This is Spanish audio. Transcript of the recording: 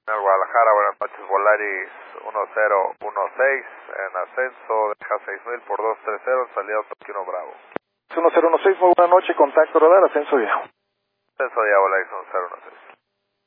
En el Guadalajara, buenas noches, Volaris 1016, en ascenso, deja 6000 por 230, salida Tokio 1 Bravo. 1016, muy buena noche, contacto radar, ascenso viejo. Ascenso ya, Volaris 1016.